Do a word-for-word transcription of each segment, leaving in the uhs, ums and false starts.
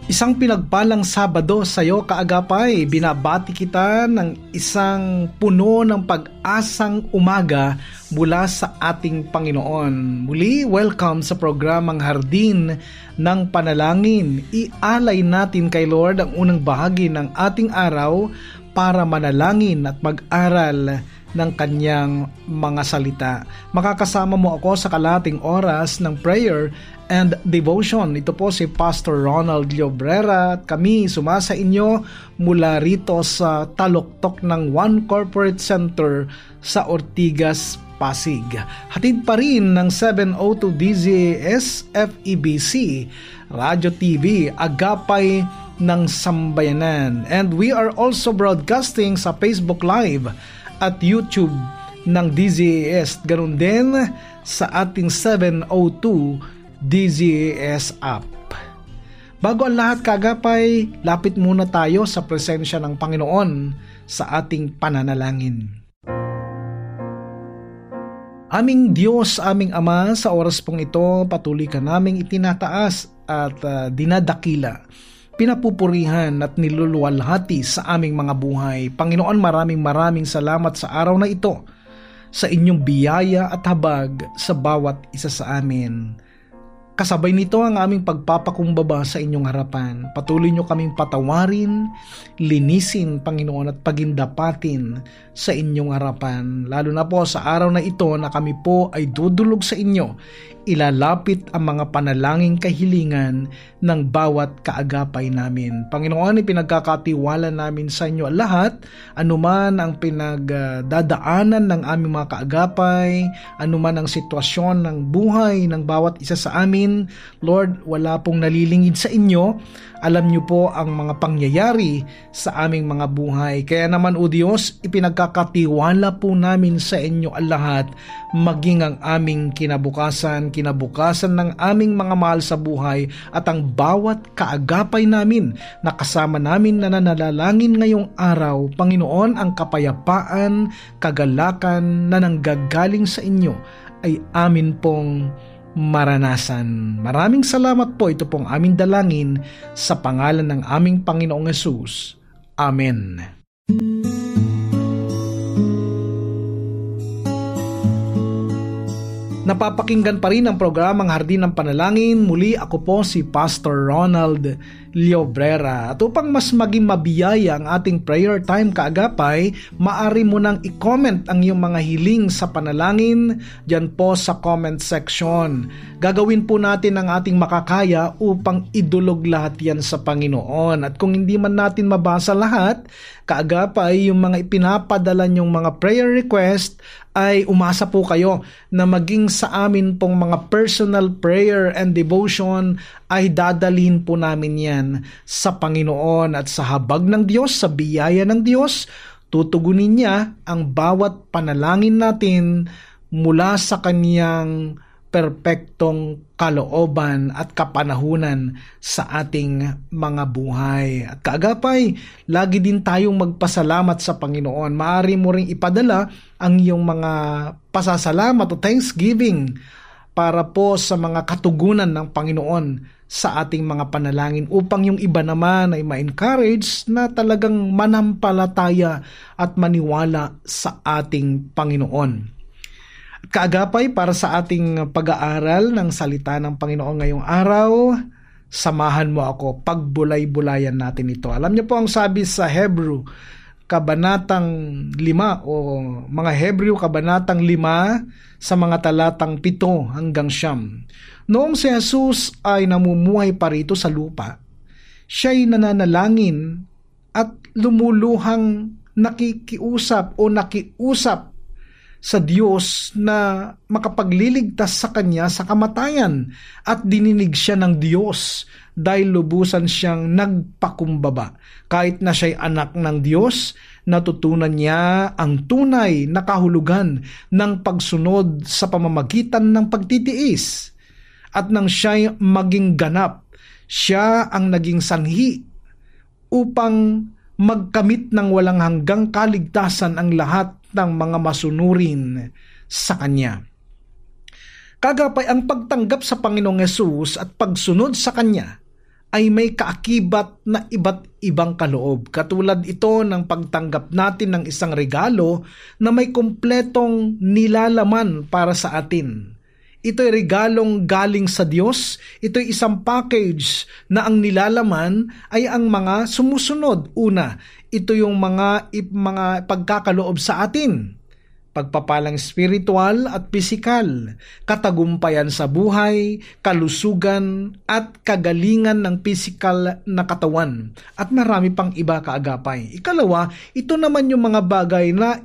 Isang pinagpalang Sabado sa iyo kaagapay. Binabati kita ng isang puno ng pag-asang umaga mula sa ating Panginoon. Muli, welcome sa programang Hardin ng Panalangin. Ialay natin kay Lord ang unang bahagi ng ating araw para manalangin at mag-aral ng kanyang mga salita. Makakasama mo ako sa kalating oras ng prayer and devotion. Ito po si Pastor Ronald Llobrera at kami sumasa inyo mula rito sa taluktok ng One Corporate Center sa Ortigas, Pasig. Hatid pa rin ng seven oh two D Z A S F E B C Radio T V Agapay ng Sambayanan. And we are also broadcasting sa Facebook Live at YouTube ng D Z A S. Ganun din sa ating seven oh two D Z A S app. Bago ang lahat kagapay, lapit muna tayo sa presensya ng Panginoon sa ating pananalangin. Aming Diyos, aming Ama, sa oras pong ito, patuloy ka naming itinataas at uh, dinadakila, pinapupurihan at niluluwalhati sa aming mga buhay. Panginoon, maraming maraming salamat sa araw na ito, sa inyong biyaya at habag sa bawat isa sa amin. Kasabay nito ang aming pagpapakumbaba sa inyong harapan. Patuloy nyo kaming patawarin, linisin, Panginoon, at pagindapatin sa inyong harapan. Lalo na po sa araw na ito na kami po ay dudulog sa inyo, ilalapit ang mga panalangin kahilingan ng bawat kaagapay namin. Panginoon, ipinagkakatiwala namin sa inyo lahat, anuman ang pinagdadaanan ng aming mga kaagapay, anuman ang sitwasyon ng buhay ng bawat isa sa amin. Lord, wala pong nalilingid sa inyo. Alam niyo po ang mga pangyayari sa aming mga buhay. Kaya naman, O Diyos, ipinagkakatiwala po namin sa inyo ang lahat, maging ang aming kinabukasan, kinabukasan ng aming mga mahal sa buhay at ang bawat kaagapay namin na kasama namin na nananalangin ngayong araw. Panginoon, ang kapayapaan, kagalakan na nanggagaling sa inyo ay amin pong maranasan. Maraming salamat po. Ito pong aming dalangin sa pangalan ng aming Panginoong Hesus. Amen. Napapakinggan pa rin ang programang Hardin ng Panalangin. Muli ako po si Pastor Ronald Llobrera. At upang mas maging mabiyaya ang ating prayer time kaagapay, maaari mo nang i-comment ang iyong mga hiling sa panalangin dyan po sa comment section. Gagawin po natin ang ating makakaya upang idulog lahat yan sa Panginoon. At kung hindi man natin mabasa lahat, kaagapay yung mga ipinapadala nyong mga prayer request, ay umasa po kayo na maging sa amin pong mga personal prayer and devotion ay dadalhin po namin yan sa Panginoon at sa habag ng Diyos, sa biyaya ng Diyos, tutugunin niya ang bawat panalangin natin mula sa Kanyang perpektong kalooban at kapanahunan sa ating mga buhay. At kaagapay, lagi din tayong magpasalamat sa Panginoon. Maaari mo ring ipadala ang iyong mga pasasalamat o thanksgiving para po sa mga katugunan ng Panginoon sa ating mga panalangin upang yung iba naman ay ma-encourage na talagang manampalataya at maniwala sa ating Panginoon. Kaagapay, para sa ating pag-aaral ng salita ng Panginoon ngayong araw, samahan mo ako, pagbulay-bulayan natin ito. Alam niyo po ang sabi sa Hebrew, kabanatang lima o mga Hebrew, kabanatang lima sa mga talatang pito hanggang siyam. Noong si Jesus ay namumuhay pa rito sa lupa, siya'y nananalangin at lumuluhang nakikiusap o nakiusap sa Diyos na makapagliligtas sa kanya sa kamatayan, at dininig siya ng Diyos dahil lubusan siyang nagpakumbaba. Kahit na siya'y anak ng Diyos, natutunan niya ang tunay na kahulugan ng pagsunod sa pamamagitan ng pagtitiis. At nang siya'y maging ganap, siya ang naging sanhi upang magkamit ng walang hanggang kaligtasan ang lahat ng mga masunurin sa Kanya. Kagapay, ang pagtanggap sa Panginoong Hesus at pagsunod sa Kanya ay may kaakibat na iba't ibang kaloob. Katulad ito ng pagtanggap natin ng isang regalo na may kumpletong nilalaman para sa atin. Ito'y regalong galing sa Diyos. Ito'y isang package na ang nilalaman ay ang mga sumusunod. Una, ito yung mga, mga pagkakaloob sa atin. Pagpapalang spiritual at pisikal, katagumpayan sa buhay, kalusugan at kagalingan ng pisikal na katawan, at marami pang iba kaagapay. Ikalawa, ito naman yung mga bagay na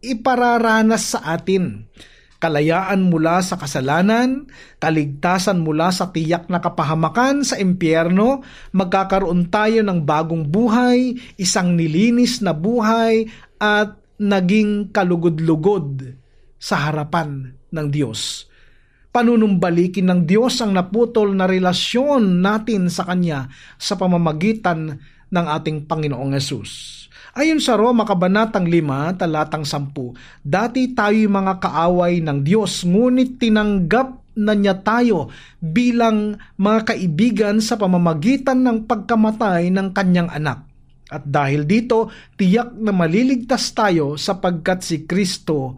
ipararanas sa atin. Kalayaan mula sa kasalanan, kaligtasan mula sa tiyak na kapahamakan sa impyerno, magkakaroon tayo ng bagong buhay, isang nilinis na buhay, at naging kalugod-lugod sa harapan ng Diyos. Panunumbalikin ng Diyos ang naputol na relasyon natin sa Kanya sa pamamagitan ng ating Panginoong Hesus. Ayon sa Roma Kabanatang lima, talatang sampu, dati tayo'y mga kaaway ng Diyos, ngunit tinanggap na niya tayo bilang mga kaibigan sa pamamagitan ng pagkamatay ng Kanyang anak. At dahil dito, tiyak na maliligtas tayo sapagkat si Kristo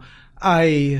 ay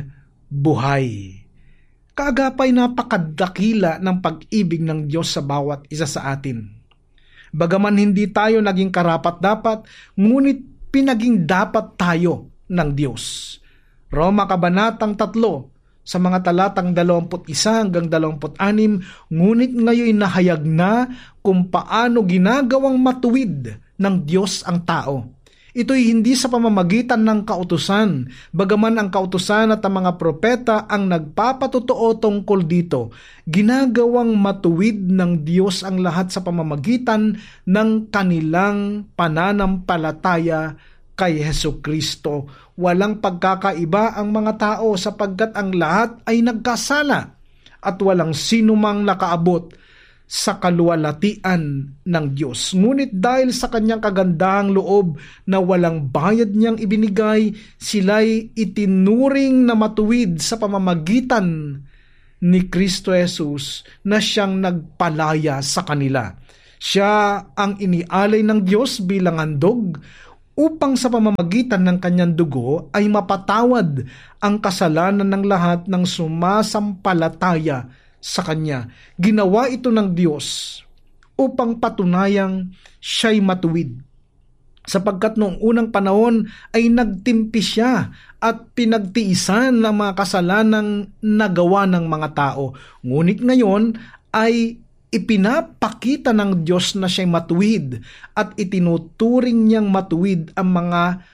buhay. Kaagapay napakadakila ng pag-ibig ng Diyos sa bawat isa sa atin. Bagaman hindi tayo naging karapat-dapat, ngunit pinaging dapat tayo ng Diyos. Roma Kabanatang tatlo, sa mga talatang dalawampu't isa hanggang dalawampu't anim, ngunit ngayon nahayag na kung paano ginagawang matuwid ng Diyos ang tao. Ito'y hindi sa pamamagitan ng kautusan, bagaman ang kautusan at ang mga propeta ang nagpapatotoo tungkol dito. Ginagawang matuwid ng Diyos ang lahat sa pamamagitan ng kanilang pananampalataya kay Hesukristo. Walang pagkakaiba ang mga tao sapagkat ang lahat ay nagkasala at walang sinumang nakaabot sa kaluwalhatian ng Diyos. Ngunit dahil sa kanyang kagandahang loob na walang bayad niyang ibinigay, sila'y itinuring na matuwid sa pamamagitan ni Kristo Jesus na siyang nagpalaya sa kanila. Siya ang inialay ng Diyos bilang handog upang sa pamamagitan ng kanyang dugo ay mapatawad ang kasalanan ng lahat ng sumasampalataya sa Kanya. Ginawa ito ng Diyos upang patunayang siya'y matuwid. Sapagkat noong unang panahon ay nagtimpi siya at pinagtiisan ng mga kasalanang nagawa ng mga tao. Ngunit ngayon ay ipinapakita ng Diyos na siya'y matuwid at itinuturing niyang matuwid ang mga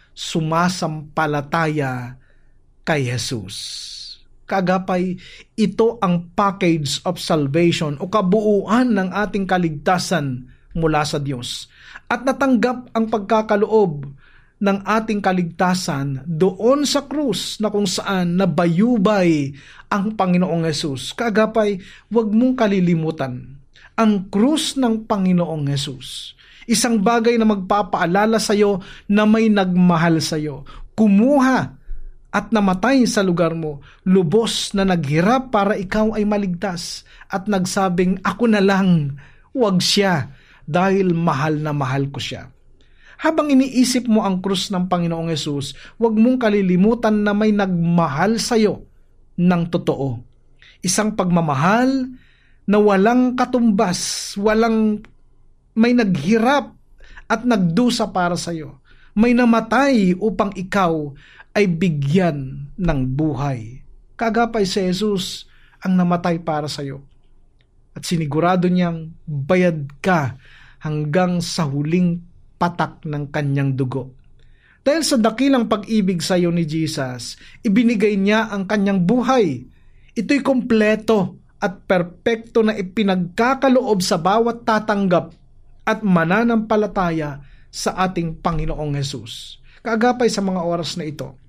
sumasampalataya kay Jesus. Kaagapay, ito ang package of salvation o kabuuan ng ating kaligtasan mula sa Diyos. At natanggap ang pagkakaloob ng ating kaligtasan doon sa krus na kung saan nabayubay ang Panginoong Hesus. Kaagapay, huwag mong kalilimutan ang krus ng Panginoong Hesus. Isang bagay na magpapaalala sa iyo na may nagmahal sa iyo. Kumuha at namatay sa lugar mo, lubos na naghirap para ikaw ay maligtas, at nagsabing, ako na lang, wag siya, dahil mahal na mahal ko siya. Habang iniisip mo ang krus ng Panginoong Hesus, wag mong kalilimutan na may nagmahal sa iyo ng totoo. Isang pagmamahal na walang katumbas, walang may naghirap at nagdusa para sa iyo. May namatay upang ikaw ay bigyan ng buhay. Kaagapay si Jesus ang namatay para sa iyo. At sinigurado niyang bayad ka hanggang sa huling patak ng kanyang dugo. Dahil sa dakilang pag-ibig sa iyo ni Jesus, ibinigay niya ang kanyang buhay. Ito'y kompleto at perpekto na ipinagkakaloob sa bawat tatanggap at mananampalataya sa ating Panginoong Hesus. Kaagapay sa mga oras na ito,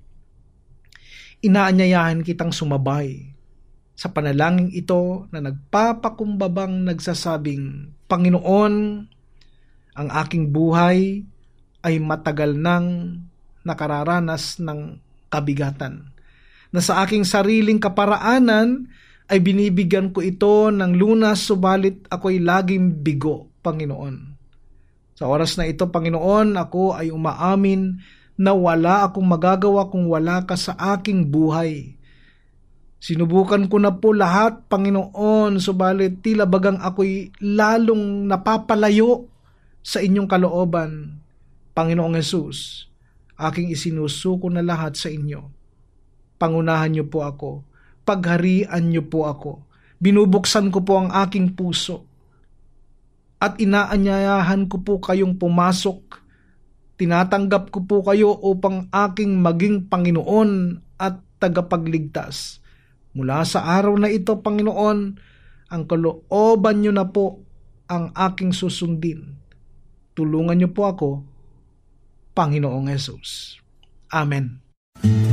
inaanyayahan kitang sumabay sa panalangin ito na nagpapakumbabang nagsasabing, Panginoon, ang aking buhay ay matagal nang nakararanas ng kabigatan, na sa aking sariling kaparaanan ay binibigyan ko ito ng lunas, subalit ako'y laging bigo. Panginoon. Sa oras na ito, Panginoon, ako ay umaamin na wala akong magagawa kung wala ka sa aking buhay. Sinubukan ko na po lahat, Panginoon, subalit tila bagang ako'y lalong napapalayo sa inyong kalooban. Panginoong Hesus, aking isinusuko na lahat sa inyo. Pangunahan niyo po ako. Pagharian niyo po ako. Binubuksan ko po ang aking puso. At inaanyayahan ko po kayong pumasok. Tinatanggap ko po kayo upang aking maging Panginoon at tagapagligtas. Mula sa araw na ito, Panginoon, ang kalooban niyo na po ang aking susundin. Tulungan niyo po ako, Panginoong Hesus. Amen.